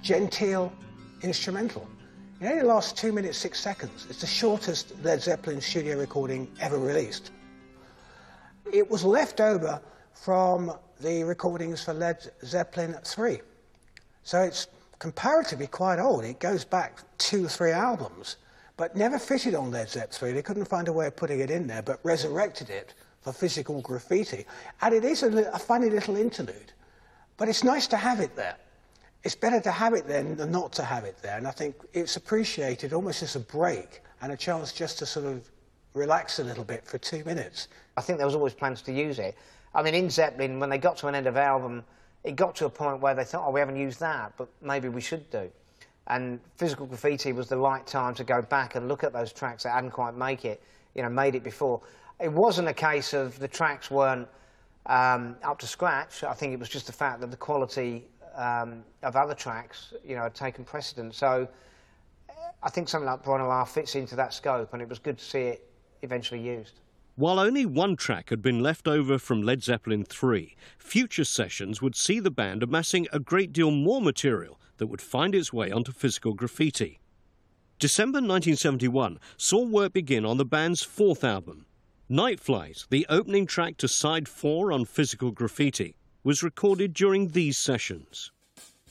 genteel instrumental. It only lasts 2 minutes, 6 seconds. It's the shortest Led Zeppelin studio recording ever released. It was left over from the recordings for Led Zeppelin 3. So it's comparatively quite old. It goes back 2 or 3 albums, but never fitted on Led Zeppelin 3. They couldn't find a way of putting it in there, but resurrected it for Physical Graffiti. And it is a funny little interlude, but it's nice to have it there. It's better to have it there than not to have it there, and I think it's appreciated almost as a break and a chance just to sort of relax a little bit for 2 minutes. I think there was always plans to use it. I mean, in Zeppelin, when they got to an end of album, it got to a point where they thought, oh, we haven't used that, but maybe we should do. And Physical Graffiti was the right time to go back and look at those tracks that hadn't quite made it before. It wasn't a case of the tracks weren't up to scratch. I think it was just the fact that the quality of other tracks, had taken precedence. So I think something like Bron Noir fits into that scope, and it was good to see it eventually used. While only one track had been left over from Led Zeppelin 3, future sessions would see the band amassing a great deal more material that would find its way onto Physical Graffiti. December 1971 saw work begin on the band's 4th album. Night Flight, the opening track to side 4 on Physical Graffiti, was recorded during these sessions.